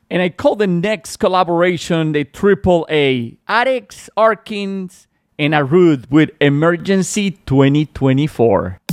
And I call the next collaboration the Triple A. Arex, Arkins, and Arud with Emergency 2024.